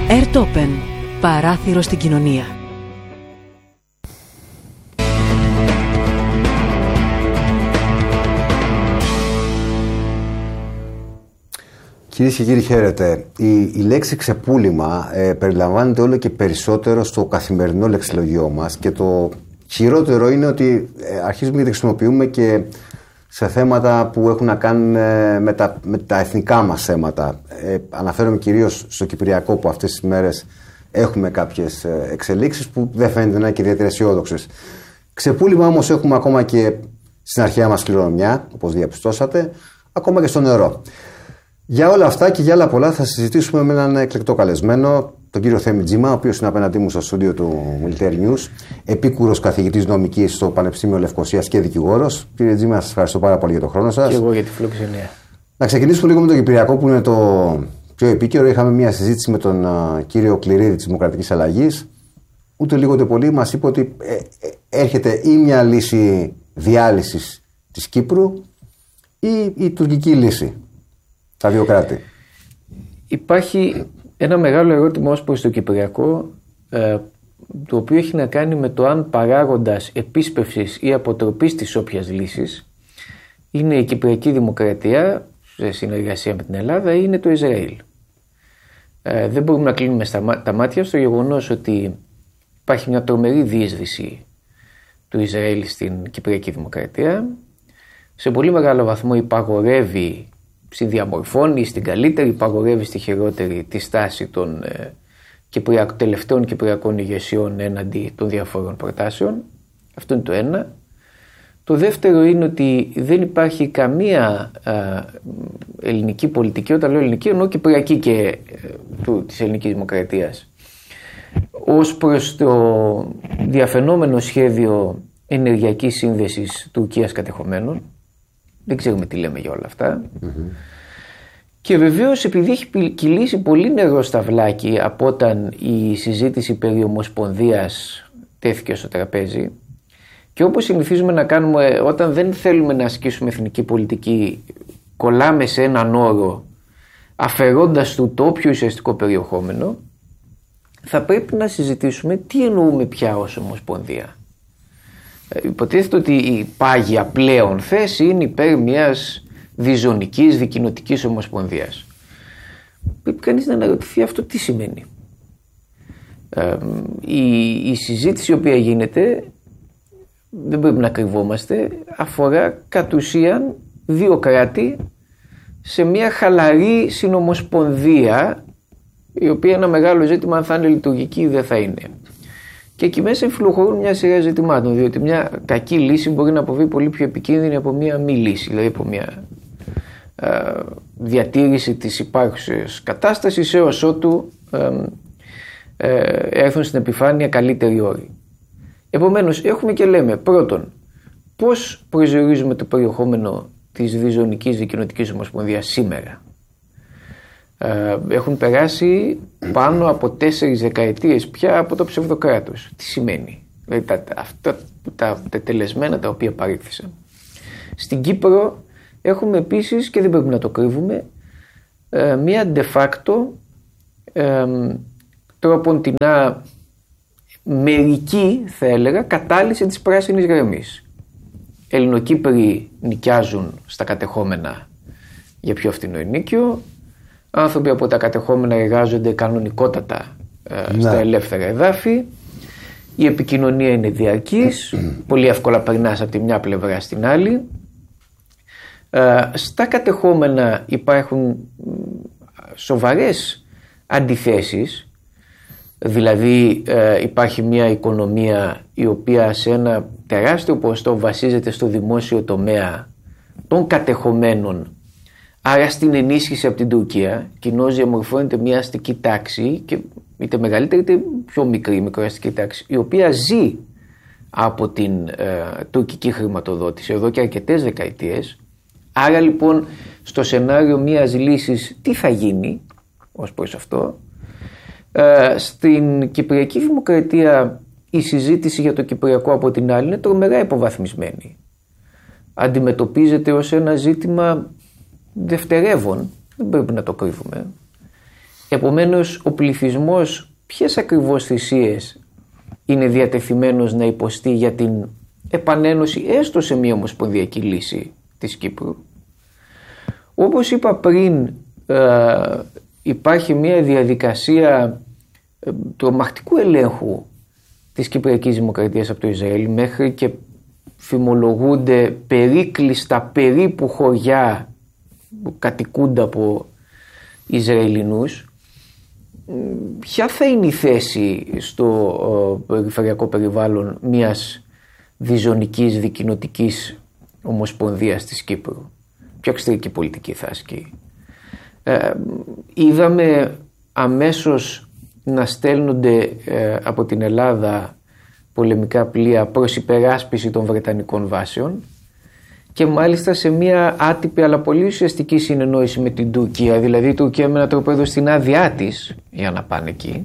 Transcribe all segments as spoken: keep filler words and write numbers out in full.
Airtopen. Παράθυρο στην κοινωνία. Κυρίες και κύριοι, χαίρετε. Η, η λέξη ξεπούλημα ε, περιλαμβάνεται όλο και περισσότερο στο καθημερινό λεξιλογιό μας και το χειρότερο είναι ότι ε, αρχίζουμε να τη χρησιμοποιούμε και σε θέματα που έχουν να κάνουν ε, με, τα, με τα εθνικά μας θέματα. Ε, αναφέρομαι κυρίως στο Κυπριακό, που αυτές τις μέρες έχουμε κάποιες ε, εξελίξεις που δεν φαίνεται να είναι και ιδιαίτερα αισιόδοξες. Ξεπούλημα όμως έχουμε ακόμα και στην αρχαία μας κληρονομιά, όπως διαπιστώσατε, ακόμα και στο νερό. Για όλα αυτά και για άλλα πολλά θα συζητήσουμε με έναν εκλεκτό καλεσμένο, τον κύριο Θέμη Τζίμα, ο οποίος είναι απέναντί μου στο στούντιο του Military News, επίκουρος καθηγητής νομικής στο Πανεπιστήμιο Λευκωσίας και δικηγόρος. Κύριε Τζίμα, σας ευχαριστώ πάρα πολύ για τον χρόνο σας. Και εγώ για τη φιλοξενία. Να ξεκινήσουμε λίγο με τον Κυπριακό, που είναι το πιο επίκαιρο. Είχαμε μια συζήτηση με τον uh, κύριο Κληρίδη της Δημοκρατικής Αλλαγής. Ούτε λίγο ούτε πολύ μας είπε ότι ε, ε, έρχεται ή μια λύση διάλυσης της Κύπρου ή η τουρκική λύση. Τα δύο κράτη. Υπάρχει ένα μεγάλο ερώτημα ως προς το Κυπριακό, ε, το οποίο έχει να κάνει με το αν παράγοντας επίσπευσης ή αποτροπής της όποιας λύσης είναι η Κυπριακή Δημοκρατία σε συνεργασία με την Ελλάδα ή είναι το Ισραήλ. Ε, δεν μπορούμε να κλείνουμε στα, τα μάτια στο γεγονός ότι υπάρχει μια τρομερή διείσδυση του Ισραήλ στην Κυπριακή Δημοκρατία. Σε πολύ μεγάλο βαθμό υπαγορεύει, συνδιαμορφώνει στην καλύτερη, υπαγορεύει στη χειρότερη τη στάση των ε, Κυπριακ, τελευταίων Κυπριακών ηγεσιών έναντι των διαφόρων προτάσεων. Αυτό είναι το ένα. Το δεύτερο είναι ότι δεν υπάρχει καμία ε, ελληνική πολιτική, όταν λέω ελληνική εννοώ Κυπριακή και ε, του, της ελληνικής δημοκρατίας, ως προς το διαφαινόμενο σχέδιο ενεργειακής σύνδεσης Τουρκίας κατεχομένων. Δεν ξέρουμε τι λέμε για όλα αυτά. Mm-hmm. Και βεβαίως επειδή έχει κυλήσει πολύ νερό στα βλάκι από όταν η συζήτηση περί ομοσπονδίας τέθηκε στο τραπέζι, και όπως συνηθίζουμε να κάνουμε όταν δεν θέλουμε να ασκήσουμε εθνική πολιτική, κολλάμε σε έναν όρο αφαιρώντας του το όποιο ουσιαστικό περιεχόμενο, θα πρέπει να συζητήσουμε τι εννοούμε πια ως ομοσπονδία. Υποτίθεται ότι η πάγια πλέον θέση είναι υπέρ μιας διζωνικής δικοινοτικής ομοσπονδίας. Πρέπει κανείς να αναρωτηθεί αυτό τι σημαίνει. Ε, η, η συζήτηση η οποία γίνεται, δεν πρέπει να κρυβόμαστε, αφορά κατ' ουσίαν δύο κράτη σε μια χαλαρή συνομοσπονδία, η οποία είναι ένα μεγάλο ζήτημα αν θα είναι λειτουργική ή δεν θα είναι. Και εκεί μέσα εμφυλοχωρούν μια σειρά ζητημάτων, διότι μια κακή λύση μπορεί να αποβεί πολύ πιο επικίνδυνη από μια μη λύση, δηλαδή από μια ε, διατήρηση της υπάρχουσης κατάστασης έως ότου ε, ε, έρθουν στην επιφάνεια καλύτεροι όροι. Επομένως έχουμε και λέμε πρώτον πώς προσδιορίζουμε το περιεχόμενο της διζωνικής δικοινοτικής ομοσπονδίας σήμερα. Έχουν περάσει πάνω από τέσσερις δεκαετίες πια από το ψευδοκράτος. Τι σημαίνει? Δηλαδή τα, αυτά τα τελεσμένα τα οποία παρήχθησαν. Στην Κύπρο έχουμε επίσης, και δεν πρέπει να το κρύβουμε, μία de facto ε, τροποντινά μερική, θα έλεγα, κατάλυση της πράσινης γραμμής. Ελληνοκύπροι νοικιάζουν στα κατεχόμενα για πιο φθηνό ενοίκιο. Άνθρωποι από τα κατεχόμενα εργάζονται κανονικότατα ε, ναι. στα ελεύθερα εδάφη. Η επικοινωνία είναι διαρκής. Πολύ εύκολα περνάς από τη μια πλευρά στην άλλη. Ε, στα κατεχόμενα υπάρχουν σοβαρές αντιθέσεις. Δηλαδή ε, υπάρχει μια οικονομία η οποία σε ένα τεράστιο ποσοστό βασίζεται στο δημόσιο τομέα των κατεχομένων. Άρα στην ενίσχυση από την Τουρκία κοινώς διαμορφώνεται μια αστική τάξη, και είτε μεγαλύτερη είτε πιο μικρή μικροαστική τάξη, η οποία ζει από την ε, τουρκική χρηματοδότηση εδώ και αρκετές δεκαετίες. Άρα λοιπόν στο σενάριο μιας λύσης τι θα γίνει ως προς αυτό? Ε, στην Κυπριακή Δημοκρατία η συζήτηση για το Κυπριακό από την άλλη είναι τρομερά υποβαθμισμένη. Αντιμετωπίζεται ως ένα ζήτημα δευτερεύον, δεν πρέπει να το κρύβουμε. Επομένως ο πληθυσμός ποιες ακριβώς θυσίες είναι διατεθειμένος να υποστεί για την επανένωση έστω σε μια ομοσπονδιακή λύση της Κύπρου. Όπως είπα πριν, ε, υπάρχει μια διαδικασία ε, τρομακτικού ελέγχου της Κυπριακής Δημοκρατίας από το Ισραήλ, μέχρι και φημολογούνται περίκλειστα περίπου χωριά που κατοικούνται από Ισραηλινούς. Ποια θα είναι η θέση στο ε, περιφερειακό περιβάλλον μιας διζωνικής δικοινοτικής ομοσπονδίας της Κύπρου? Ποια εξωτερική πολιτική θα ασκεί? Ε, είδαμε αμέσως να στέλνονται ε, από την Ελλάδα πολεμικά πλοία προς υπεράσπιση των Βρετανικών βάσεων, και μάλιστα σε μια άτυπη αλλά πολύ ουσιαστική συνεννόηση με την Τουρκία. Δηλαδή η Τουρκία με έναν τρόπο έδωσε την άδειά της για να πάνε εκεί.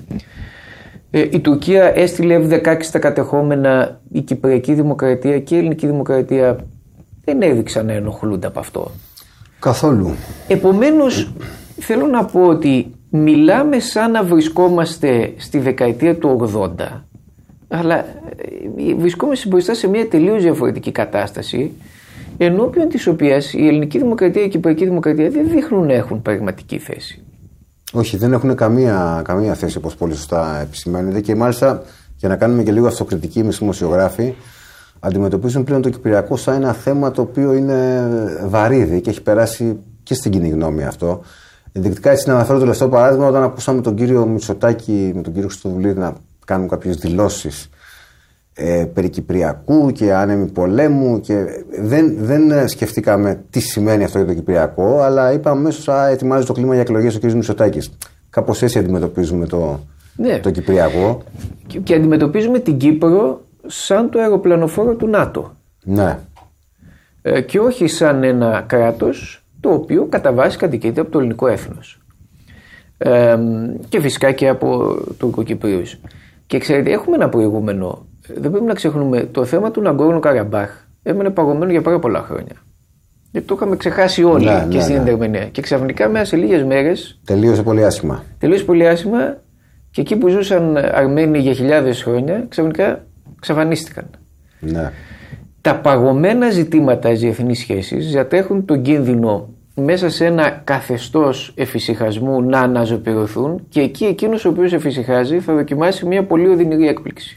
Ε, η Τουρκία έστειλε εφ δεκαέξι στα κατεχόμενα. Η Κυπριακή Δημοκρατία και η Ελληνική Δημοκρατία δεν έδειξαν να ενοχλούνται από αυτό. Καθόλου. Επομένως θέλω να πω ότι μιλάμε σαν να βρισκόμαστε στη δεκαετία του ογδόντα, αλλά βρισκόμαστε μπροστά σε μια τελείως διαφορετική κατάσταση, ενώπιον της οποίας η Ελληνική Δημοκρατία και η Κυπριακή Δημοκρατία δεν δείχνουν να έχουν πραγματική θέση. Όχι, δεν έχουν καμία, καμία θέση, όπως πολύ σωστά επισημαίνεται, και μάλιστα, για να κάνουμε και λίγο αυτοκριτική εμείς δημοσιογράφοι, αντιμετωπίζουν πλέον το Κυπριακό σαν ένα θέμα το οποίο είναι βαρύδι και έχει περάσει και στην κοινή γνώμη αυτό. Ενδεικτικά, έτσι, να αναφέρω το τελευταίο παράδειγμα, όταν ακούσαμε τον κύριο Μητσοτάκη με τον κύριο Χριστοδουλίδη να κάνουν κάποιες δηλώσεις ε, περί Κυπριακού και άνεμη πολέμου, και δεν, δεν σκεφτήκαμε τι σημαίνει αυτό για το Κυπριακό, αλλά είπαμε αμέσως, α, ετοιμάζει το κλίμα για εκλογές ο κύριος Μητσοτάκης. Κάπως έτσι αντιμετωπίζουμε το, ναι. το Κυπριακό. Και, και αντιμετωπίζουμε την Κύπρο σαν το αεροπλανοφόρο του ΝΑΤΟ. Ναι. Ε, και όχι σαν ένα κράτος το οποίο κατά βάση κατοικείται από το ελληνικό έθνος. Ε, και φυσικά και από Τουρκοκυπρίους. Και ξέρετε, έχουμε ένα προηγούμενο. Δεν πρέπει να ξεχνούμε, το θέμα του Ναγκόρνο Καραμπάχ έμενε παγωμένο για πάρα πολλά χρόνια. Γιατί το είχαμε ξεχάσει όλοι, ναι, και ναι, στην Ιντερμενία. Ναι. Και ξαφνικά μέσα σε λίγες μέρες. Τελείωσε πολύ άσχημα. Τελείωσε πολύ άσχημα, και εκεί που ζούσαν Αρμένοι για χιλιάδες χρόνια, ξαφνικά εξαφανίστηκαν. Ναι. Τα παγωμένα ζητήματα της διεθνής σχέσης διατρέχουν τον κίνδυνο μέσα σε ένα καθεστώς εφησυχασμού να αναζωπηρωθούν, και εκεί εκείνος ο οποίος εφησυχάζει θα δοκιμάσει μια πολύ οδυνηρή έκπληξη.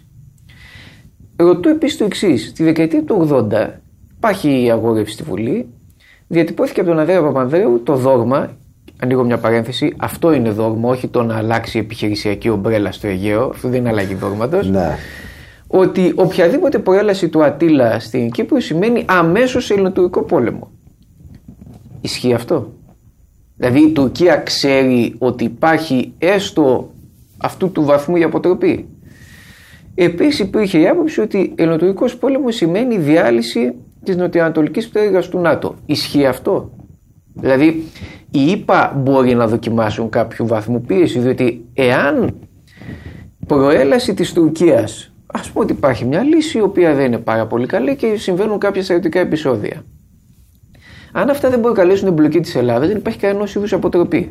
Ρωτώ επίσης το εξής. Τη δεκαετία του ογδόντα υπάρχει η αγόρευση στη Βουλή, διατυπώθηκε από τον Ανδρέα Παπανδρέου το δόγμα, ανοίγω μια παρένθεση, αυτό είναι δόγμα, όχι το να αλλάξει η επιχειρησιακή ομπρέλα στο Αιγαίο, αυτό δεν είναι αλλαγή δόγματος. Ναι. Ότι οποιαδήποτε προέλαση του Αττήλα στην Κύπρο σημαίνει αμέσως ελληνοτουρκικό πόλεμο. Ισχύει αυτό? Δηλαδή η Τουρκία ξέρει ότι υπάρχει έστω αυτού του βαθμού η αποτροπή? Επίσης υπήρχε η άποψη ότι ελληνοτουρκικός πόλεμος σημαίνει διάλυση της νοτιοανατολικής πτέρυγας του ΝΑΤΟ. Ισχύει αυτό? Δηλαδή οι ΗΠΑ μπορεί να δοκιμάσουν κάποιο βαθμό πίεση, διότι εάν προέλαση της Τουρκίας, ας πούμε ότι υπάρχει μια λύση η οποία δεν είναι πάρα πολύ καλή και συμβαίνουν κάποια στρατιωτικά επεισόδια, αν αυτά δεν προκαλέσουν την εμπλοκή της Ελλάδας, δεν υπάρχει κανένας είδους αποτροπή.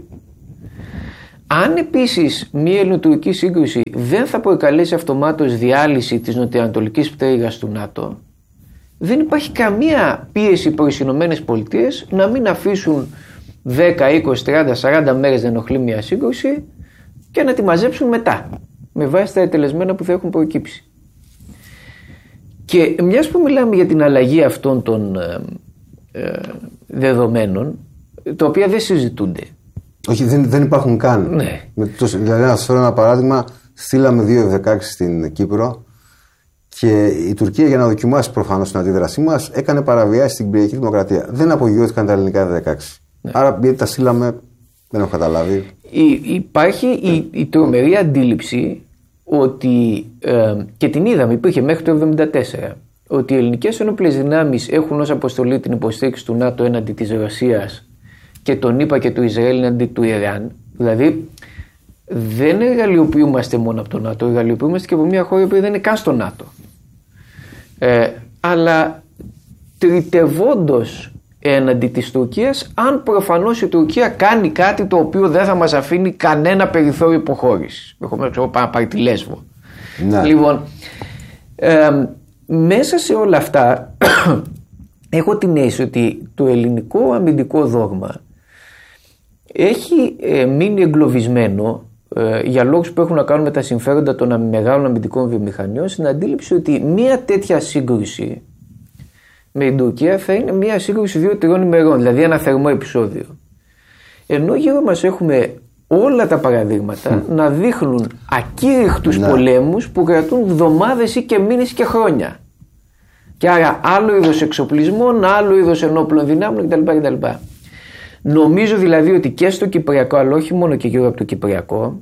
Αν επίσης μια ελληνοτουρκική σύγκρουση δεν θα προκαλέσει αυτομάτως διάλυση της νοτιοανατολικής πτέρυγας του ΝΑΤΟ, δεν υπάρχει καμία πίεση προς τις ΗΠΑ να μην αφήσουν δέκα, είκοσι, τριάντα, σαράντα μέρες να ενοχλεί μια σύγκρουση και να τη μαζέψουν μετά, με βάση τα ετελεσμένα που θα έχουν προκύψει. Και μιας που μιλάμε για την αλλαγή αυτών των ε, ε, δεδομένων, τα οποία δεν συζητούνται. Όχι, δεν, δεν υπάρχουν καν. Ναι. Με το, δηλαδή, να σας φέρω ένα παράδειγμα, στείλαμε δύο εφ δεκαέξι στην Κύπρο και η Τουρκία, για να δοκιμάσει προφανώς την αντίδρασή μας, έκανε παραβιάσει στην Κυπριακή Δημοκρατία. Δεν απογειώθηκαν τα ελληνικά εφ δεκαέξι. Ναι. Άρα, γιατί τα στείλαμε, δεν έχω καταλάβει. Η, υπάρχει η, η τρομερή αντίληψη ότι, ε, και την είδαμε, υπήρχε μέχρι το χίλια εννιακόσια εβδομήντα τέσσερα, ότι οι ελληνικές ενόπλες δυνάμεις έχουν ως αποστολή την υποστήριξη του ΝΑΤΟ έναντι της Ρωσίας και τον ΗΠΑ και του Ισραήλ έναντι του Ιράν. Δηλαδή δεν εργαλειοποιούμαστε μόνο από το ΝΑΤΟ, εργαλειοποιούμαστε και από μια χώρα που δεν είναι καν στο ΝΑΤΟ. Ε, αλλά τριτευόντως έναντι της Τουρκίας, αν προφανώς η Τουρκία κάνει κάτι το οποίο δεν θα μας αφήνει κανένα περιθώριο υποχώρησης. Έχουμε να πάρει τη Λέσβο. Ναι. Λοιπόν, ε, μέσα σε όλα αυτά έχω την αίσθηση ότι το ελληνικό αμυντικό δόγμα έχει ε, μείνει εγκλωβισμένο ε, για λόγους που έχουν να κάνουν με τα συμφέροντα των μεγάλων αμυντικών βιομηχανιών, στην αντίληψη ότι μια τέτοια σύγκρουση με την Τουρκία θα είναι μια σύγκρουση δύο-τριών ημερών, δηλαδή ένα θερμό επεισόδιο. Ενώ γύρω μας έχουμε όλα τα παραδείγματα mm. να δείχνουν ακήρυχτους ναι. πολέμους που κρατούν εβδομάδες ή και μήνες και χρόνια. Και άρα άλλο είδος εξοπλισμών, άλλο είδος ενόπλων δυνάμεων κτλ. κτλ. Νομίζω δηλαδή ότι και στο Κυπριακό, αλλά όχι μόνο και γύρω από το Κυπριακό,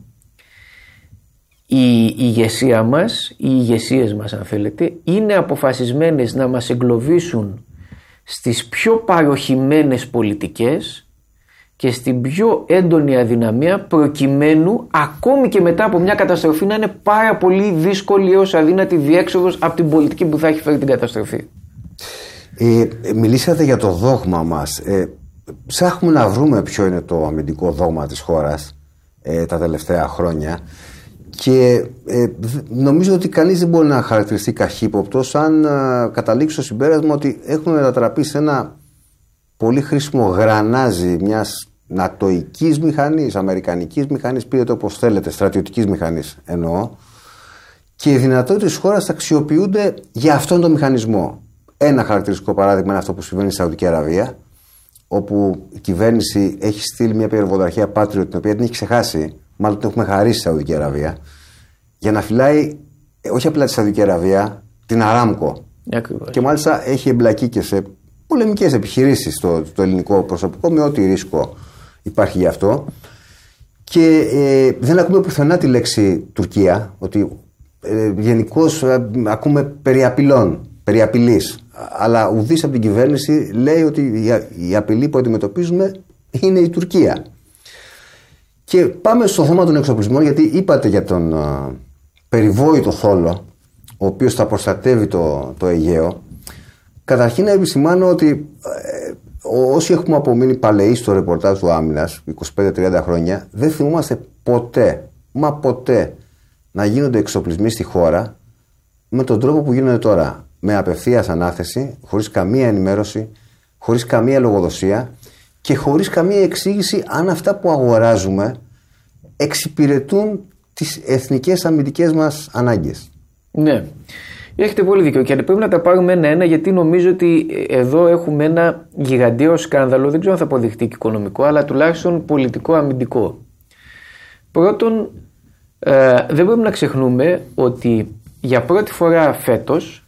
η ηγεσία μας, οι ηγεσίες μας αν θέλετε, είναι αποφασισμένες να μας εγκλωβίσουν στις πιο παροχημένες πολιτικές και στην πιο έντονη αδυναμία, προκειμένου ακόμη και μετά από μια καταστροφή να είναι πάρα πολύ δύσκολη έως αδύνατη διέξοδος από την πολιτική που θα έχει φέρει την καταστροφή. Ε, μιλήσατε για το δόγμα μας. Ε, ψάχνουμε να βρούμε ποιο είναι το αμυντικό δόγμα της χώρας ε, τα τελευταία χρόνια. Και ε, νομίζω ότι κανείς δεν μπορεί να χαρακτηριστεί καχύποπτος αν ε, καταλήξει στο συμπέρασμα ότι έχουμε μετατραπεί σε ένα πολύ χρήσιμο γρανάζι μιας νατοικής μηχανής, αμερικανικής μηχανής, πείτε το όπως θέλετε, στρατιωτικής μηχανής εννοώ, και οι δυνατότητες της χώρας αξιοποιούνται για αυτόν τον μηχανισμό. Ένα χαρακτηριστικό παράδειγμα είναι αυτό που συμβαίνει στη Σαουδική Αραβία, όπου η κυβέρνηση έχει στείλει μια πυροβολαρχία Patriot, την οποία την έχει ξεχάσει. Μάλλον την έχουμε χαρίσει στη Σαουδική Αραβία, για να φυλάει όχι απλά τη Σαουδική Αραβία, την Αράμκο. Ακριβώς. Και μάλιστα έχει εμπλακεί και σε πολεμικές επιχειρήσεις στο, στο ελληνικό προσωπικό, με ό,τι ρίσκο υπάρχει γι' αυτό. Και ε, δεν ακούμε πουθενά τη λέξη Τουρκία, ότι ε, γενικώς ε, ακούμε περί απειλών, περί απειλής. Αλλά ουδής από την κυβέρνηση λέει ότι η, η απειλή που αντιμετωπίζουμε είναι η Τουρκία. Και πάμε στο θέμα των εξοπλισμών, γιατί είπατε για τον uh, περιβόητο θόλο, ο οποίος θα προστατεύει το, το Αιγαίο. Καταρχήν να επισημάνω ότι ε, όσοι έχουμε απομείνει παλαιοί στο ρεπορτάζ του Άμυνας, είκοσι πέντε τριάντα χρόνια, δεν θυμούμαστε ποτέ, μα ποτέ, να γίνονται εξοπλισμοί στη χώρα με τον τρόπο που γίνονται τώρα. Με απευθείας ανάθεση, χωρίς καμία ενημέρωση, χωρίς καμία λογοδοσία και χωρίς καμία εξήγηση αν αυτά που αγοράζουμε εξυπηρετούν τις εθνικές αμυντικές μας ανάγκες. Ναι, έχετε πολύ δίκιο και πρέπει να τα πάρουμε ένα-ένα, γιατί νομίζω ότι εδώ έχουμε ένα γιγαντιαίο σκάνδαλο, δεν ξέρω αν θα αποδειχτεί και οικονομικό, αλλά τουλάχιστον πολιτικό αμυντικό. Πρώτον, ε, δεν πρέπει να ξεχνούμε ότι για πρώτη φορά φέτος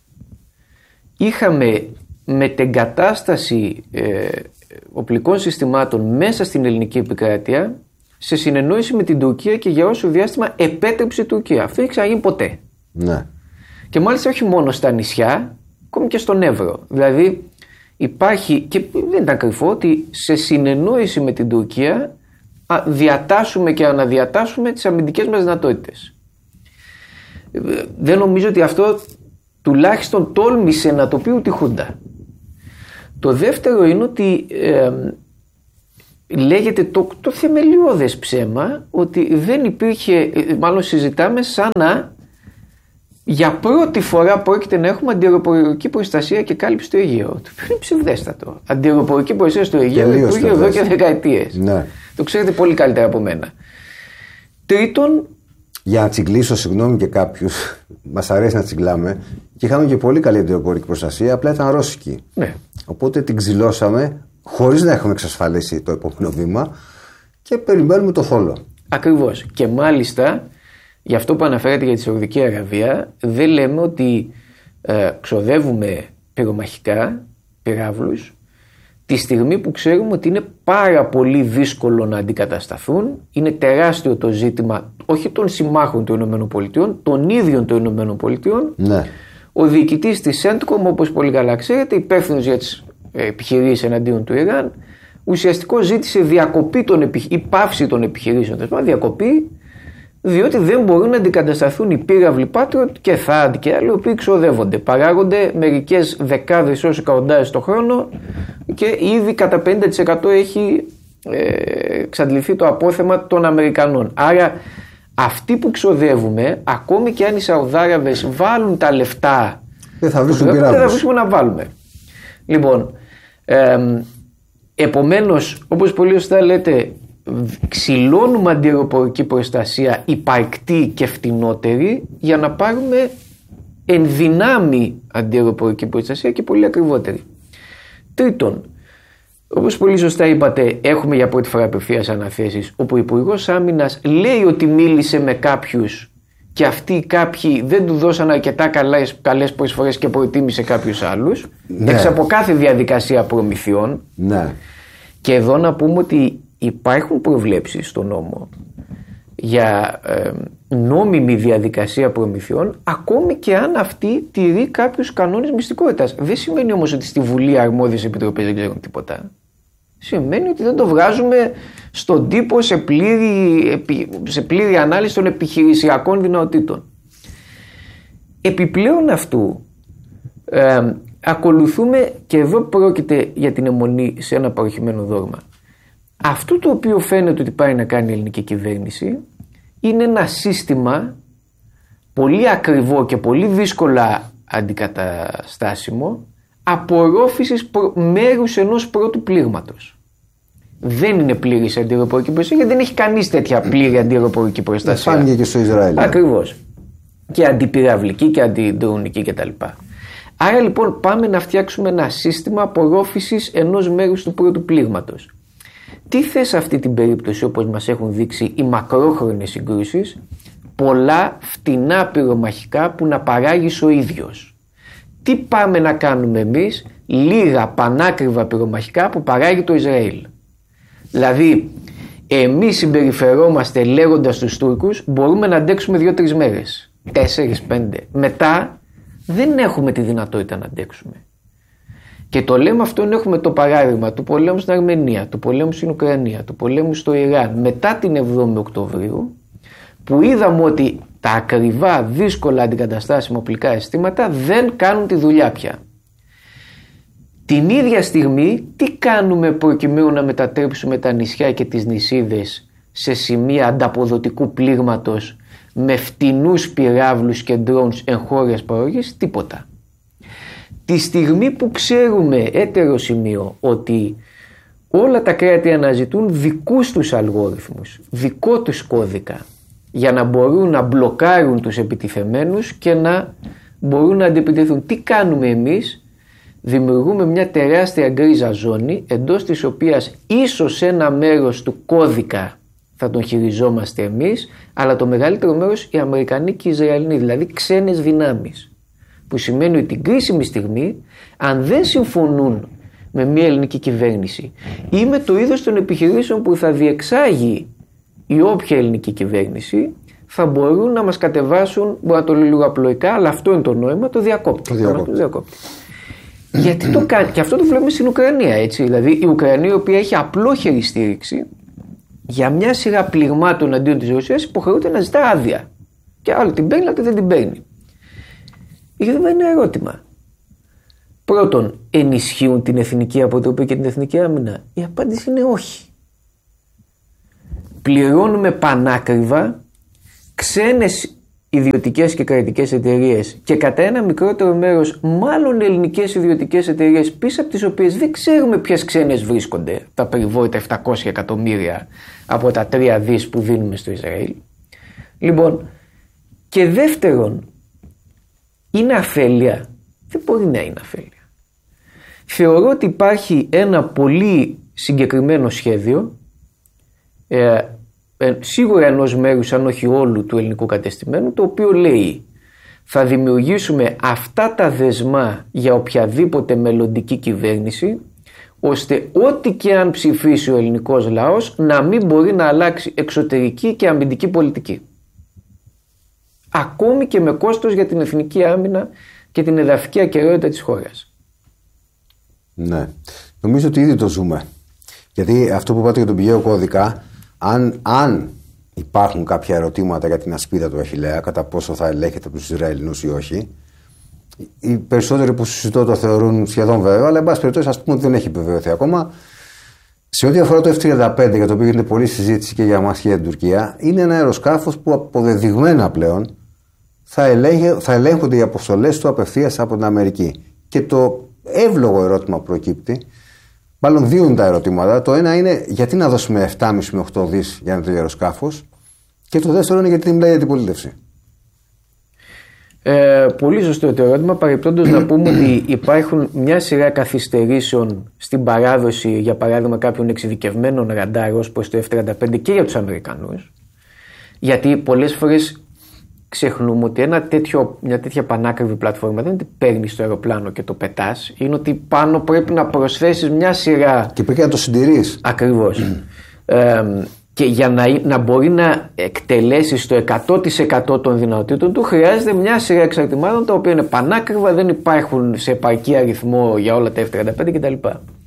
είχαμε μετεγκατάσταση ε, οπλικών συστημάτων μέσα στην ελληνική επικράτεια σε συνεννόηση με την Τουρκία και για όσο διάστημα επέτρεψε η Τουρκία. Αυτό δεν έχει ξαναγίνει ποτέ. Ναι. Και μάλιστα όχι μόνο στα νησιά, ακόμη και στον Εύρο. Δηλαδή υπάρχει, και δεν ήταν κρυφό, ότι σε συνεννόηση με την Τουρκία διατάσσουμε και αναδιατάσσουμε τις αμυντικές μας δυνατότητες. Δεν νομίζω ότι αυτό τουλάχιστον τόλμησε να το πει ούτε η Χούντα. Το δεύτερο είναι ότι ε, λέγεται το, το θεμελιώδες ψέμα ότι δεν υπήρχε, μάλλον συζητάμε σαν να για πρώτη φορά πρόκειται να έχουμε αντιαεροπορική προστασία και κάλυψη στο Αιγαίο. Το οποίο είναι ψευδέστατο. Αντιαεροπορική προστασία στο Αιγαίο υπήρχε εδώ και δεκαετίες. Ναι. Το ξέρετε πολύ καλύτερα από μένα. Τρίτον, για να τσιγκλίσω, συγγνώμη και κάποιους, μας αρέσει να τσιγκλάμε, και είχαμε και πολύ καλή αντιαεροπορική προστασία, απλά ήταν ρώσικη. Ναι. Οπότε την ξυλώσαμε χωρίς να έχουμε εξασφαλίσει το επόμενο βήμα και περιμένουμε το θόλο. Ακριβώς. Και μάλιστα, γι' αυτό που αναφέρατε για τη Σαουδική Αραβία, δεν λέμε ότι ε, ξοδεύουμε πυρομαχικά, πυράβλους, τη στιγμή που ξέρουμε ότι είναι πάρα πολύ δύσκολο να αντικατασταθούν. Είναι τεράστιο το ζήτημα όχι των συμμάχων των ΗΠΑ, των ίδιων των ΗΠΑ. Ναι. Ο διοικητής της Σέντκομ, όπως πολύ καλά ξέρετε, υπεύθυνος για τις επιχειρήσεις εναντίον του Ιράν, ουσιαστικά ζήτησε διακοπή των επιχ... ή πάυση των επιχειρήσεων, διακοπή, διότι δεν μπορούν να αντικατασταθούν οι πύραυλοι Patriot και Θάντ και άλλοι, οι οποίοι ξοδεύονται. Παράγονται μερικές δεκάδες έως εκατοντάδες το χρόνο και ήδη κατά πενήντα τοις εκατό έχει ε, εξαντληθεί το απόθεμα των Αμερικανών. Άρα αυτοί που ξοδεύουμε, ακόμη και αν οι Σαουδάραβες βάλουν τα λεφτά, δεν θα βρίσκουν πυράβλους. Δεν θα βρίσκουμε να βάλουμε. Λοιπόν, ε, επομένως, όπως πολύ σωστά λέτε, ξυλώνουμε αντιαεροπορική προστασία υπαρκτή και φτηνότερη για να πάρουμε ενδυνάμει αντιαεροπορική προστασία και πολύ ακριβότερη. Τρίτον, όπως πολύ σωστά είπατε, έχουμε για πρώτη φορά απευθείας αναθέσεις όπου ο Υπουργός Άμυνας λέει ότι μίλησε με κάποιους και αυτοί οι κάποιοι δεν του δώσαν αρκετά καλές, καλές προσφορές και προτίμησε κάποιους άλλους, ναι, έξω από κάθε διαδικασία προμηθειών. Ναι. Και εδώ να πούμε ότι υπάρχουν προβλέψεις στο νόμο για ε, νόμιμη διαδικασία προμηθειών, ακόμη και αν αυτή τηρεί κάποιους κανόνες μυστικότητας. Δεν σημαίνει όμως ότι στη Βουλή αρμόδιες επιτροπές δεν ξέρουν τίποτα. Σημαίνει ότι δεν το βγάζουμε στον τύπο σε πλήρη, σε πλήρη ανάλυση των επιχειρησιακών δυνατοτήτων. Επιπλέον αυτού ε, ακολουθούμε, και εδώ πρόκειται για την αιμονή σε ένα παροχημένο δόγμα. Αυτό το οποίο φαίνεται ότι πάει να κάνει η ελληνική κυβέρνηση είναι ένα σύστημα πολύ ακριβό και πολύ δύσκολα αντικαταστάσιμο απορρόφησης μέρους ενός πρώτου πλήγματος. Δεν είναι πλήρης αντιαεροπορική προστασία, γιατί δεν έχει κανείς τέτοια πλήρη αντιαεροπορική προστασία. Φάνηκε και στο Ισραήλ. Ακριβώς. Και αντιπυραυλική και αντιδρονική κτλ. Άρα λοιπόν πάμε να φτιάξουμε ένα σύστημα απορρόφησης ενός μέρους του πρώτου πλήγματος. Τι θες σε αυτή την περίπτωση, όπως μας έχουν δείξει οι μακρόχρονες συγκρούσεις? Πολλά φτηνά πυρομαχικά που να παράγεις ο ίδιος. Τι πάμε να κάνουμε εμείς? Λίγα πανάκριβα πυρομαχικά που παράγει το Ισραήλ. Δηλαδή εμείς συμπεριφερόμαστε λέγοντας στους Τούρκους μπορούμε να αντέξουμε δύο-τρεις μέρες, τέσσερις, πέντε. Μετά δεν έχουμε τη δυνατότητα να αντέξουμε. Και το λέμε αυτό, έχουμε το παράδειγμα του πολέμου στην Αρμενία, του πολέμου στην Ουκρανία, του πολέμου στο Ιράν μετά την εβδόμη Οκτωβρίου, που είδαμε ότι τα ακριβά, δύσκολα αντικαταστάσιμα οπλικά αισθήματα δεν κάνουν τη δουλειά πια. Την ίδια στιγμή τι κάνουμε προκειμένου να μετατρέψουμε τα νησιά και τις νησίδες σε σημεία ανταποδοτικού πλήγματος με φτηνούς πυράβλους και ντρόουνς εγχώριας παραγωγής? Τίποτα. Τη στιγμή που ξέρουμε, έτερο σημείο, ότι όλα τα κράτη αναζητούν δικούς τους αλγόριθμους, δικό τους κώδικα, για να μπορούν να μπλοκάρουν τους επιτιθεμένους και να μπορούν να αντιπιτεθούν. Τι κάνουμε εμείς? Δημιουργούμε μια τεράστια γκρίζα ζώνη, εντός της οποίας ίσως ένα μέρος του κώδικα θα τον χειριζόμαστε εμείς, αλλά το μεγαλύτερο μέρος οι Αμερικανοί και οι Ισραηλοί, δηλαδή ξένες δυνάμεις. Που σημαίνει ότι την κρίσιμη στιγμή, αν δεν συμφωνούν με μια ελληνική κυβέρνηση ή με το είδος των επιχειρήσεων που θα διεξάγει η όποια ελληνική κυβέρνηση, θα μπορούν να μας κατεβάσουν, μπορώ να το λέω λίγο απλοϊκά, αλλά αυτό είναι το νόημα, το διακόπτη. Το διακόπτη. Το διακόπτη. Γιατί το κάνει? Και αυτό το βλέπουμε στην Ουκρανία, έτσι. Δηλαδή η Ουκρανία, η οποία έχει απλόχερη στήριξη για μια σειρά πληγμάτων αντίον της Ρωσίας, υποχρεούται να ζητά άδεια. Και άλλο την παίρνει, αλλά δεν την παίρνει. Εδώ είναι ένα ερώτημα. Πρώτον, ενισχύουν την εθνική αποτροπή και την εθνική άμυνα? Η απάντηση είναι όχι. Πληρώνουμε πανάκριβα ξένες ιδιωτικές και κρατικές εταιρείες και κατά ένα μικρότερο μέρος μάλλον ελληνικές ιδιωτικές εταιρείες, πίσω από τις οποίες δεν ξέρουμε ποιες ξένες βρίσκονται, τα περιβόητα επτακόσια εκατομμύρια από τα τρία δις που δίνουμε στο Ισραήλ. Λοιπόν, και δεύτερον, είναι αφέλεια? Δεν μπορεί να είναι αφέλεια. Θεωρώ ότι υπάρχει ένα πολύ συγκεκριμένο σχέδιο, ε, ε, σίγουρα ενός μέρους αν όχι όλου του ελληνικού κατεστημένου, το οποίο λέει θα δημιουργήσουμε αυτά τα δεσμά για οποιαδήποτε μελλοντική κυβέρνηση, ώστε ό,τι και αν ψηφίσει ο ελληνικός λαός να μην μπορεί να αλλάξει εξωτερική και αμυντική πολιτική. Ακόμη και με κόστος για την εθνική άμυνα και την εδαφική ακεραιότητα της χώρας. Ναι. Νομίζω ότι ήδη το ζούμε. Γιατί αυτό που είπατε για τον πηγαίο κώδικα, αν, αν υπάρχουν κάποια ερωτήματα για την ασπίδα του Αχιλλέα, κατά πόσο θα ελέγχεται από τους Ισραηλινούς ή όχι. Οι περισσότεροι που συζητώ το θεωρούν σχεδόν βέβαιο, αλλά εν πάση περιπτώσει ας πούμε ότι δεν έχει επιβεβαιωθεί ακόμα. Σε ό,τι αφορά το εφ τριάντα πέντε, για το οποίο γίνεται πολλή συζήτηση και για μας και για την Τουρκία, είναι ένα αεροσκάφος που αποδεδειγμένα πλέον θα, ελέγχε, θα ελέγχονται οι αποστολές του απευθείας από την Αμερική. Και το εύλογο ερώτημα που προκύπτει, μάλλον δύο είναι τα ερωτήματα. Το ένα είναι γιατί να δώσουμε επτά κόμμα πέντε με οκτώ δις για ένα τέτοιο αεροσκάφος, και το δεύτερο είναι γιατί δεν μιλάει για την πολίτευση. Ε, πολύ σωστό το ερώτημα. Παρεπτόντως να πούμε ότι υπάρχουν μια σειρά καθυστερήσεων στην παράδοση, για παράδειγμα, κάποιων εξειδικευμένων ραντάρ ως προς το εφ τριάντα πέντε και για τους Αμερικανούς. Γιατί πολλές φορές ξεχνούμε ότι ένα τέτοιο, μια τέτοια πανάκριβη πλατφόρμα δεν την παίρνεις το αεροπλάνο και το πετάς. Είναι ότι πάνω πρέπει να προσθέσεις μια σειρά. Και πρέπει να το συντηρείς. Ακριβώς. ε, Και για να, να μπορεί να εκτελέσει το εκατό τοις εκατό των δυνατοτήτων του, χρειάζεται μια σειρά εξαρτημάτων τα οποία είναι πανάκριβα, δεν υπάρχουν σε επαρκή αριθμό για όλα τα εφ τριάντα πέντε κτλ.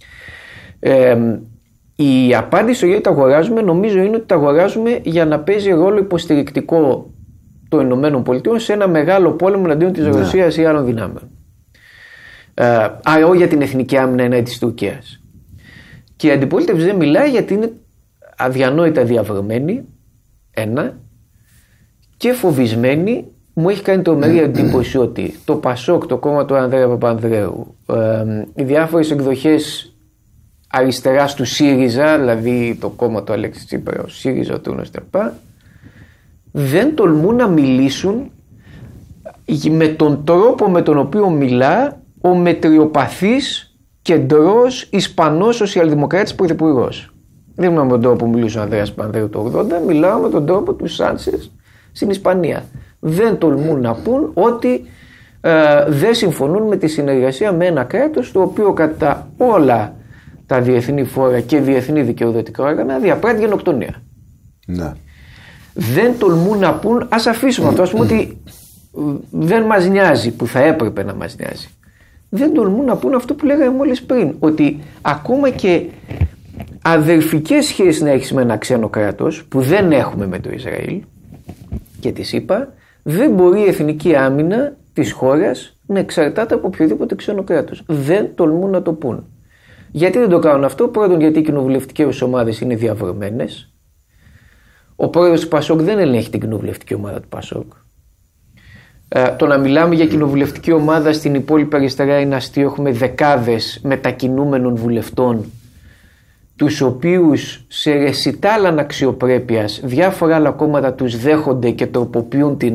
Ε, η απάντηση στο γιατί τα αγοράζουμε, νομίζω, είναι ότι τα αγοράζουμε για να παίζει ρόλο υποστηρικτικό των ΗΠΑ σε ένα μεγάλο πόλεμο εναντίον της Ρωσίας ή άλλων δυνάμεων. Ε, άρα, όχι για την εθνική άμυνα ενάντια της Τουρκίας. Και η αντιπολίτευση δεν μιλάει γιατί είναι αδιανόητα διαβρωμένη, ένα, και φοβισμένη. Μου έχει κάνει τρομερή εντύπωση ότι το Πασόκ, το κόμμα του Ανδρέα Παπανδρέου, ε, οι διάφορες εκδοχές αριστεράς του ΣΥΡΙΖΑ, δηλαδή το κόμμα του Αλέξη Τσίπρα, ο ΣΥΡΙΖΑ, ο Τούνος Τερπά, δεν τολμούν να μιλήσουν με τον τρόπο με τον οποίο μιλά ο μετριοπαθής κεντρός Ισπανός σοσιαλδημοκράτης πρωθυπουργός. Δεν μιλάω με τον τρόπο που μιλούσε ο Ανδρέας Παπανδρέου το ογδόντα, μιλάω με τον τρόπο του Σάντσες στην Ισπανία. Δεν τολμούν να πούν ότι ε, δεν συμφωνούν με τη συνεργασία με ένα κράτος το οποίο κατά όλα τα διεθνή φόρα και διεθνή δικαιοδοτικά όργανα διαπράττει γενοκτονία. Ναι. Δεν τολμούν να πούν, ας αφήσουμε αυτό, ας πούμε ότι δεν μας νοιάζει, που θα έπρεπε να μας νοιάζει. Δεν τολμούν να πούν αυτό που λέγαμε μόλις πριν, ότι ακόμα και αδερφικές σχέσεις να έχεις με ένα ξένο κράτος, που δεν έχουμε με το Ισραήλ και τη ΣΥΠΑ, δεν μπορεί η εθνική άμυνα της χώρας να εξαρτάται από οποιοδήποτε ξένο κράτος. Δεν τολμούν να το πούν. Γιατί δεν το κάνουν αυτό? Πρώτον, γιατί οι κοινοβουλευτικές ομάδες είναι διαβρωμένες. Ο πρόεδρος του Πασόκ δεν ελέγχει την κοινοβουλευτική ομάδα του Πασόκ. Ε, το να μιλάμε για κοινοβουλευτική ομάδα στην υπόλοιπη αριστερά είναι αστείο. Έχουμε δεκάδες μετακινούμενων βουλευτών, τους οποίους σε ρεσιτάλ αναξιοπρέπειας διάφορα άλλα κόμματα τους δέχονται και τροποποιούν την,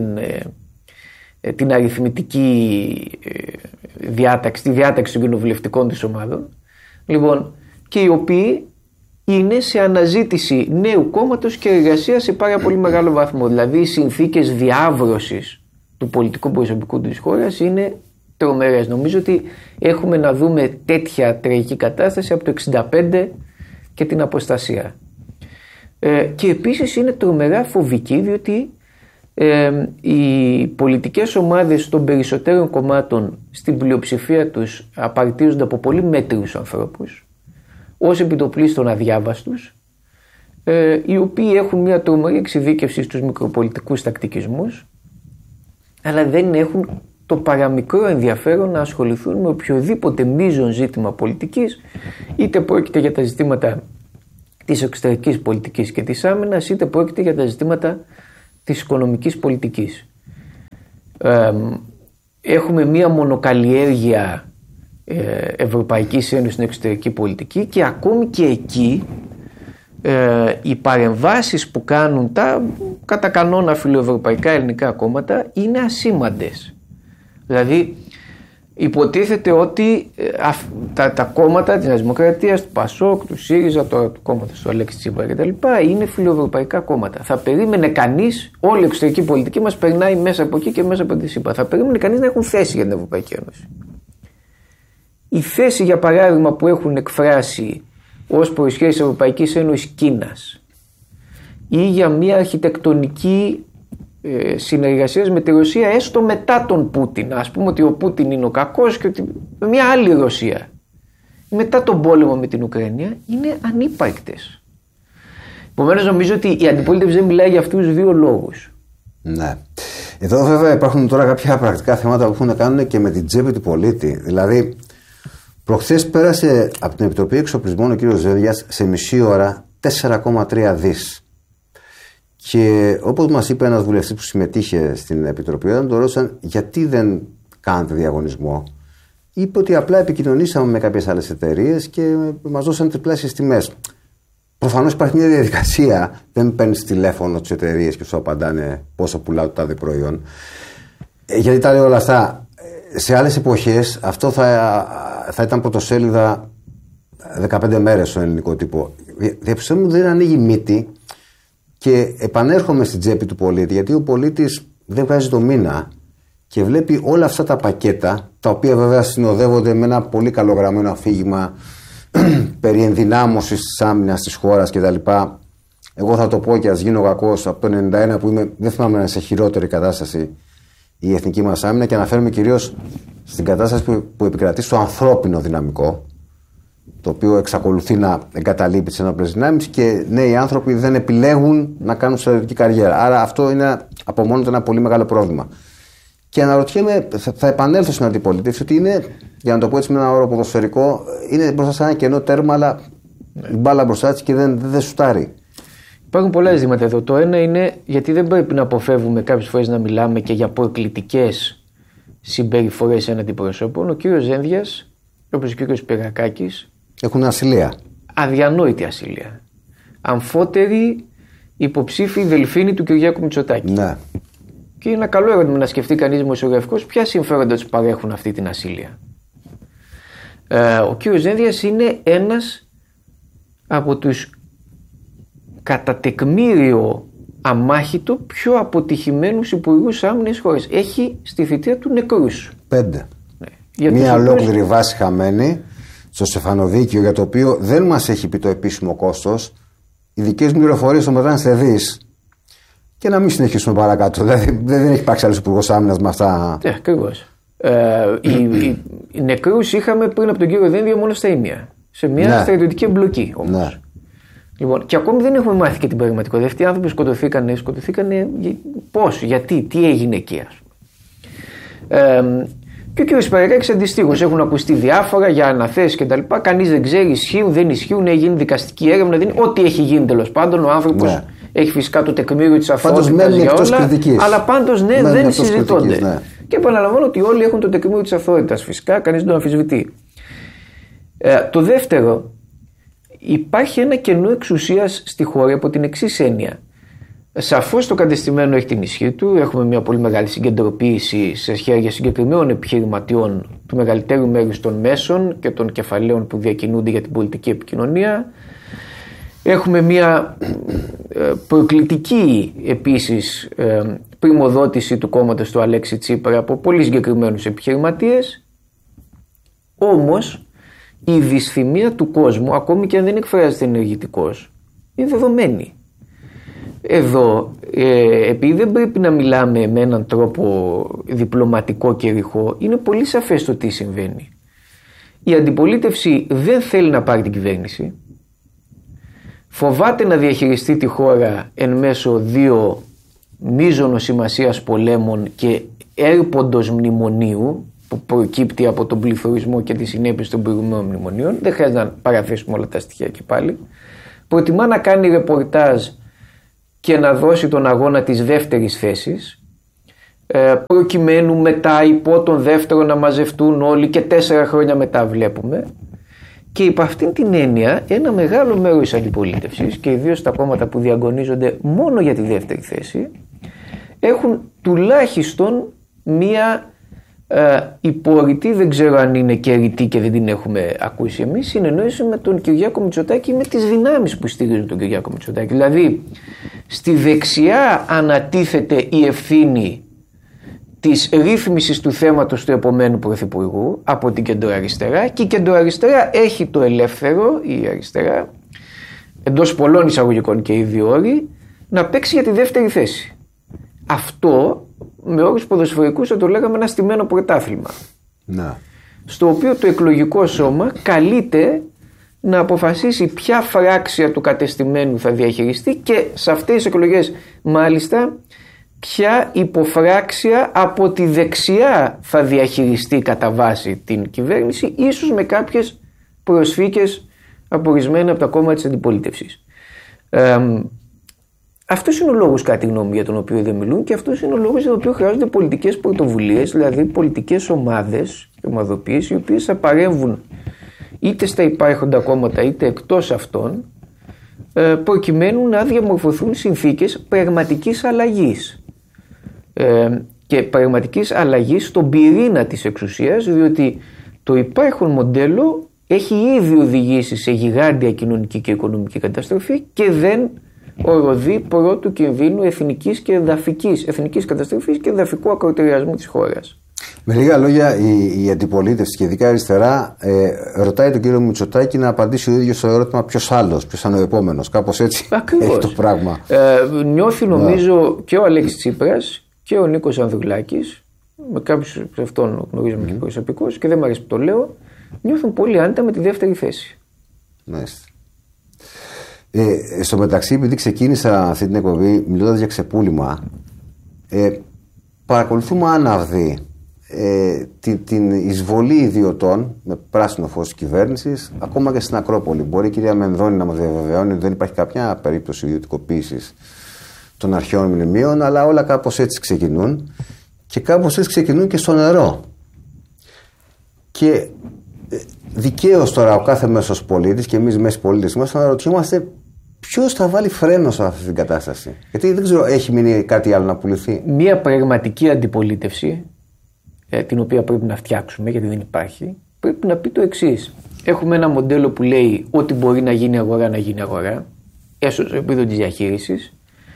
ε, την αριθμητική ε, διάταξη, τη διάταξη των κοινοβουλευτικών της ομάδων. Λοιπόν, και οι οποίοι είναι σε αναζήτηση νέου κόμματος και εργασία σε πάρα πολύ μεγάλο βαθμό. Δηλαδή οι συνθήκες διάβρωσης του πολιτικού προσωπικού της χώρας είναι τρομερές. Νομίζω ότι έχουμε να δούμε τέτοια τραγική κατάσταση από το εξήντα πέντε και την αποστασία. Ε, και επίσης είναι τρομερά φοβική, διότι ε, οι πολιτικές ομάδες των περισσότερων κομμάτων στην πλειοψηφία τους απαρτίζονται από πολύ μέτριους ανθρώπους, ως επιτοπλίστων αδιάβαστους, ε, οι οποίοι έχουν μια τρομερή εξειδίκευση στους μικροπολιτικούς τακτικισμούς, αλλά δεν έχουν το παραμικρό ενδιαφέρον να ασχοληθούν με οποιοδήποτε μείζον ζήτημα πολιτικής, είτε πρόκειται για τα ζητήματα της εξωτερικής πολιτικής και της άμυνας, είτε πρόκειται για τα ζητήματα της οικονομικής πολιτικής. Ε, έχουμε μία μονοκαλλιέργεια ε, Ευρωπαϊκής Ένωσης στην εξωτερική πολιτική, και ακόμη και εκεί ε, οι παρεμβάσεις που κάνουν τα κατά κανόνα φιλοευρωπαϊκά ελληνικά κόμματα είναι ασήμαντες. Δηλαδή υποτίθεται ότι ε, α, τα, τα κόμματα της Νέας Δημοκρατίας, του Πασόκ, του ΣΥΡΙΖΑ, τώρα του κόμματος του Αλέξη Τσίπρα κτλ. Είναι φιλοευρωπαϊκά κόμματα. Θα περίμενε κανείς, όλη η εξωτερική πολιτική μας περνάει μέσα από εκεί και μέσα από τη ΣΥΠΑ. Θα περίμενε κανείς να έχουν θέση για την Ευρωπαϊκή Ένωση. Η θέση, για παράδειγμα, που έχουν εκφράσει ως προς σχέσεις Ευρωπαϊκής Ένωσης Κίνας, ή για μια αρχιτεκτονική ε, συνεργασία με τη Ρωσία, έστω μετά τον Πούτιν, ας πούμε ότι ο Πούτιν είναι ο κακός και ότι μια άλλη Ρωσία μετά τον πόλεμο με την Ουκρανία, είναι ανύπαρκτες. Επομένως, νομίζω ότι η αντιπολίτευση δεν μιλάει για αυτούς τους δύο λόγους. Ναι. Εδώ βέβαια υπάρχουν τώρα κάποια πρακτικά θέματα που έχουν να κάνουν και με την τσέπη του πολίτη. Δηλαδή, προχθές πέρασε από την Επιτροπή Εξοπλισμών ο κύριος Ζένδιας σε μισή ώρα τέσσερα κόμμα τρία δις. Και όπως μας είπε ένας βουλευτής που συμμετείχε στην Επιτροπή, όταν τον ρώτησαν γιατί δεν κάνετε διαγωνισμό, είπε ότι απλά επικοινωνήσαμε με κάποιες άλλες εταιρείες και μας δώσαν τριπλάσιες τιμές. Προφανώς υπάρχει μια διαδικασία, δεν παίρνεις τηλέφωνο τις εταιρείες και σου απαντάνε πόσο πουλάω το τάδε προϊόν. Ε, γιατί τα λέω όλα αυτά, σε άλλες εποχές αυτό θα, θα ήταν πρωτοσέλιδα δεκαπέντε μέρες στον ελληνικό τύπο. Διαπιστώνουμε ότι δεν ανοίγει μύτη και επανέρχομαι στην τσέπη του πολίτη, γιατί ο πολίτης δεν βγάζει το μήνα και βλέπει όλα αυτά τα πακέτα, τα οποία βέβαια συνοδεύονται με ένα πολύ καλογραμμένο αφήγημα περί ενδυνάμωσης της άμυνας της χώρας κτλ. Εγώ θα το πω και ας γίνω κακός, από το ενενήντα ένα που είμαι, δεν θυμάμαι να είναι σε χειρότερη κατάσταση η εθνική μας άμυνα, και αναφέρομαι κυρίως στην κατάσταση που, που επικρατεί στο ανθρώπινο δυναμικό, το οποίο εξακολουθεί να εγκαταλείπει τις ενόπλες δυνάμεις και νέοι άνθρωποι δεν επιλέγουν να κάνουν στρατιωτική καριέρα. Άρα αυτό είναι από μόνο του ένα πολύ μεγάλο πρόβλημα. Και αναρωτιέμαι, θα, θα επανέλθω στην αντιπολίτευση, ότι είναι, για να το πω έτσι με ένα όρο ποδοσφαιρικό, είναι μπροστά σε ένα κενό τέρμα, αλλά ναι. η μπάλα μπροστά της και δεν, δεν σουτάρει. Υπάρχουν πολλά ζητήματα εδώ. Το ένα είναι γιατί δεν πρέπει να αποφεύγουμε κάποιες φορές να μιλάμε και για προκλητικές συμπεριφορές έναντι προσώπων. Ο κύριος Ζένδιας, όπως ο κύριος Πυρακάκης, έχουν ασυλία. Αδιανόητη ασυλία. Αμφότεροι υποψήφοι δελφίνοι του Κυριάκου Μητσοτάκη. Ναι. Και είναι ένα καλό ερώτημα να σκεφτεί κανείς δημοσιογραφικός ποια συμφέροντα τους παρέχουν αυτή την ασυλία. Ε, ο κύριος Ζένδιας είναι ένας από τους κατά τεκμήριο αμάχητο πιο αποτυχημένους υπουργούς άμυνας χώρας. Έχει στη θητεία του νεκρούς. Πέντε. Ναι. Μία ολόκληρη οποίους... βάση χαμένη στο Στεφανοδίκιο, για το οποίο δεν μας έχει πει το επίσημο κόστος. Οι δικές μου πληροφορίες το μετράνε σε δις. Και να μην συνεχίσουμε παρακάτω. Δηλαδή δεν έχει υπάρξει άλλος υπουργός άμυνας με αυτά. Ναι, ακριβώς. Ε, οι, οι, οι νεκρούς είχαμε πριν από τον κύριο Δένδια μόνο στα Ήμια. Σε μια ναι. στρατιωτική εμπλοκή όμως. Ναι. Λοιπόν, και ακόμη δεν έχουμε μάθει και την πραγματικότητα. Αυτοί οι άνθρωποι σκοτωθήκανε, σκοτωθήκανε πώς, γιατί, τι έγινε εκεί, ας πούμε. Ε, και ο κ. Παρακάκης αντιστοίχως έχουν ακουστεί διάφορα για αναθέσεις κτλ. Κανείς δεν ξέρει, ισχύουν, δεν ισχύουν, έχει γίνει δικαστική έρευνα, δεν... ό,τι έχει γίνει τέλος πάντων. Ο άνθρωπος ναι. έχει φυσικά το τεκμήριο της αθωότητας για όλα. Κριτικής. Αλλά πάντως ναι, μένει δεν συζητώνται. Ναι. Και επαναλαμβάνω ότι όλοι έχουν το τεκμήριο της αθωότητας. Φυσικά κανείς δεν το αμφισβητεί. Ε, το δεύτερο, υπάρχει ένα κενό εξουσίας στη χώρα από την εξής έννοια. Σαφώς το κατεστημένο έχει την ισχύ του. Έχουμε μια πολύ μεγάλη συγκεντρωποίηση σε χέρια συγκεκριμένων επιχειρηματιών του μεγαλύτερου μέρους των μέσων και των κεφαλαίων που διακινούνται για την πολιτική επικοινωνία. Έχουμε μια προκλητική επίσης πριμοδότηση του κόμματος του Αλέξη Τσίπρα από πολύ συγκεκριμένους επιχειρηματίες. Όμως η δυσθυμία του κόσμου, ακόμη και αν δεν εκφράζεται ενεργητικός, είναι δεδομένη. Εδώ, ε, επειδή δεν πρέπει να μιλάμε με έναν τρόπο διπλωματικό και ρηχό, είναι πολύ σαφές το τι συμβαίνει. Η αντιπολίτευση δεν θέλει να πάρει την κυβέρνηση, φοβάται να διαχειριστεί τη χώρα εν μέσω δύο μείζωνος σημασίας πολέμων και έρποντος μνημονίου που προκύπτει από τον πληθωρισμό και τις συνέπειες των προηγούμενων μνημονίων. Δεν χρειάζεται να παραθέσουμε όλα τα στοιχεία και πάλι. Προτιμά να κάνει ρεπορτάζ και να δώσει τον αγώνα της δεύτερης θέσης, προκειμένου μετά υπό τον δεύτερο να μαζευτούν όλοι και τέσσερα χρόνια μετά βλέπουμε. Και υπ' αυτήν την έννοια ένα μεγάλο μέρος της αντιπολίτευσης και ιδίως τα κόμματα που διαγωνίζονται μόνο για τη δεύτερη θέση έχουν τουλάχιστον μία ε, υπορρητή, δεν ξέρω αν είναι και ρητή και δεν την έχουμε ακούσει εμείς, συνεννόηση με τον Κυριάκο Μητσοτάκη, με τις δυνάμεις που στηρίζουν τον Κυριάκο Μητσοτάκη. Δηλαδή στη δεξιά ανατίθεται η ευθύνη της ρύθμισης του θέματος του επομένου πρωθυπουργού από την κεντροαριστερά, και η κεντροαριστερά έχει το ελεύθερο, η αριστερά, εντός πολλών εισαγωγικών και ήδη όροι, να παίξει για τη δεύτερη θέση. Αυτό με όρους ποδοσφαιρικούς θα το λέγαμε ένα στημένο πρωτάθλημα. Να. Στο οποίο το εκλογικό σώμα καλείται να αποφασίσει ποια φράξια του κατεστημένου θα διαχειριστεί και σε αυτές τις εκλογές μάλιστα ποια υποφράξια από τη δεξιά θα διαχειριστεί κατά βάση την κυβέρνηση, ίσως με κάποιες προσφύκες από ορισμένα από τα κόμματα της αντιπολίτευσης. Ε, αυτός είναι ο λόγος, κατά τη γνώμη, για τον οποίο δεν μιλούν, και αυτός είναι ο λόγος για τον οποίο χρειάζονται πολιτικές πρωτοβουλίες, δηλαδή πολιτικές ομάδες και ομαδοποιήσεις, οι οποίες θα παρέμβουν είτε στα υπάρχοντα κόμματα είτε εκτός αυτών, προκειμένου να διαμορφωθούν συνθήκες πραγματικής αλλαγής ε, και πραγματικής αλλαγής στον πυρήνα της εξουσίας, διότι το υπάρχον μοντέλο έχει ήδη οδηγήσει σε γιγάντια κοινωνική και οικονομική καταστροφή και δεν οροδεί πρώτου κινδύνου εθνικής και εδαφικής, εθνικής καταστροφής και εδαφικού ακροτηριασμού της χώρας. Με λίγα λόγια, η, η αντιπολίτευση και ειδικά η αριστερά ε, ρωτάει τον κύριο Μητσοτάκη να απαντήσει ο ίδιος στο ερώτημα ποιος άλλος, ποιος είναι ο επόμενος. Κάπως έτσι έχει το πράγμα. Ε, νιώθει νομίζω yeah. και ο Αλέξης Τσίπρας και ο Νίκος Ανδρουλάκης, με κάποιους από αυτόν γνωρίζαμε mm. και προσωπικώς και δεν μου αρέσει που το λέω, νιώθουν πολύ άνετα με τη δεύτερη θέση. Μάλιστα. Ε, στο μεταξύ, επειδή ξεκίνησα αυτή την εκπομπή μιλώντας για ξεπούλημα, ε, παρακολουθούμε άναυδη ε, την, την εισβολή ιδιωτών με πράσινο φως της κυβέρνησης, ακόμα και στην Ακρόπολη. Μπορεί η κυρία Μενδώνη να μας διαβεβαιώνει ότι δεν υπάρχει κάποια περίπτωση ιδιωτικοποίησης των αρχαίων μνημείων, αλλά όλα κάπως έτσι ξεκινούν και κάπως έτσι ξεκινούν και στο νερό. Και δικαίως τώρα ο κάθε μέσος πολίτης και εμείς μέσοι πολίτες μας αναρωτιόμαστε ποιος θα βάλει φρένο σε αυτή την κατάσταση. Γιατί δεν ξέρω, έχει μείνει κάτι άλλο να πουληθεί. Μία πραγματική αντιπολίτευση, ε, την οποία πρέπει να φτιάξουμε, γιατί δεν υπάρχει, πρέπει να πει το εξής. Έχουμε ένα μοντέλο που λέει ότι μπορεί να γίνει αγορά, να γίνει αγορά, έστω στο επίπεδο της διαχείρισης.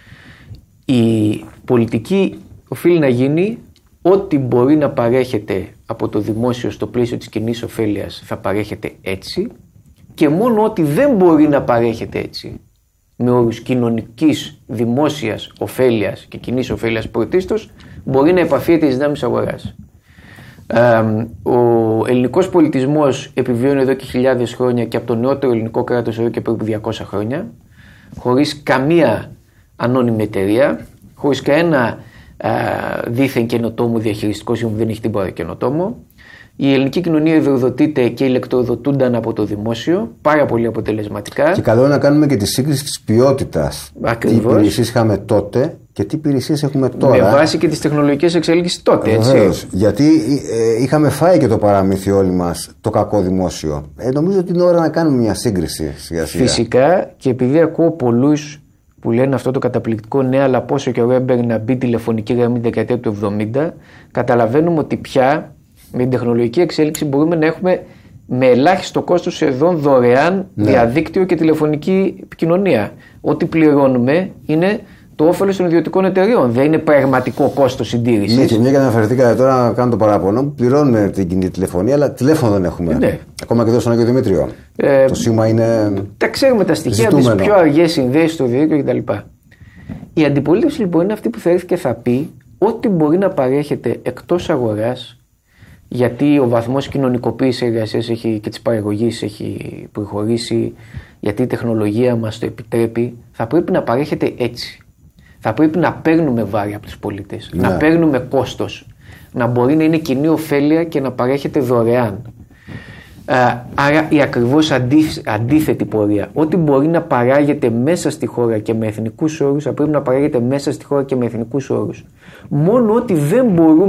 Η πολιτική οφείλει να γίνει ό,τι μπορεί να παρέχεται από το δημόσιο στο πλαίσιο της κοινής ωφέλειας θα παρέχεται έτσι, και μόνο ό,τι δεν μπορεί να παρέχεται έτσι, με όρους κοινωνικής, δημόσιας ωφέλειας και κοινής ωφέλειας πρωτίστως, μπορεί να επαφίεται τις δυνάμεις αγοράς. Ε, ο ελληνικός πολιτισμός επιβιώνει εδώ και χιλιάδες χρόνια και από το νεότερο ελληνικό κράτος εδώ και περίπου διακόσια χρόνια, χωρίς καμία ανώνυμη εταιρεία, χωρίς κανένα δήθεν καινοτόμο διαχειριστικό σύμβουλο που δεν έχει τίποτα καινοτόμο. Η ελληνική κοινωνία υδροδοτείται και ηλεκτροδοτούνταν από το δημόσιο πάρα πολύ αποτελεσματικά. Και καλό είναι να κάνουμε και τη σύγκριση της ποιότητας. Ακριβώς. Τι υπηρεσίες είχαμε τότε και τι υπηρεσίες έχουμε τώρα. Με βάση και τις τεχνολογικές εξέλιξεις τότε. Έτσι. Βεβαίως. Γιατί ε, είχαμε φάει και το παραμύθι όλοι μας το κακό δημόσιο. Ε, νομίζω ότι είναι ώρα να κάνουμε μια σύγκριση σιγά σιγά. Φυσικά, και επειδή ακούω πολλούς που λένε αυτό το καταπληκτικό ναι, αλλά πόσο καιρό έμπαιρνε να μπει τηλεφωνική γραμμή τη δεκαετία του εβδομήντα, καταλαβαίνουμε ότι πια με την τεχνολογική εξέλιξη μπορούμε να έχουμε με ελάχιστο κόστος σχεδόν δωρεάν ναι. διαδίκτυο και τηλεφωνική επικοινωνία. Ό,τι πληρώνουμε είναι το όφελος των ιδιωτικών εταιρεών. Δεν είναι πραγματικό κόστος συντήρησης. Ναι, και μια και αναφερθήκατε τώρα να κάνω το παράπονο που πληρώνουμε την κοινή τηλεφωνία, αλλά τηλέφωνο δεν έχουμε. Ναι. Ακόμα και εδώ στον Άγιο Δημήτριο. Ε, το σήμα είναι. Τα ξέρουμε τα στοιχεία, τις πιο αργές συνδέσεις στο διαδίκτυο κτλ. Η αντιπολίτευση λοιπόν είναι αυτή που θα έρθει και θα πει ό,τι μπορεί να παρέχεται εκτός αγοράς, γιατί ο βαθμός κοινωνικοποίησης εργασίας και της παραγωγής έχει προχωρήσει, γιατί η τεχνολογία μας το επιτρέπει, θα πρέπει να παρέχεται έτσι. Θα πρέπει να παίρνουμε βάρη από τους πολίτες, ναι. να παίρνουμε κόστος, να μπορεί να είναι κοινή ωφέλεια και να παρέχεται δωρεάν. Άρα η ακριβώς αντίθετη πορεία, ό,τι μπορεί να παράγεται μέσα στη χώρα και με εθνικούς όρους, θα πρέπει να παράγεται μέσα στη χώρα και με εθνικούς όρους. Μόνο ό,τι δεν μπορούμε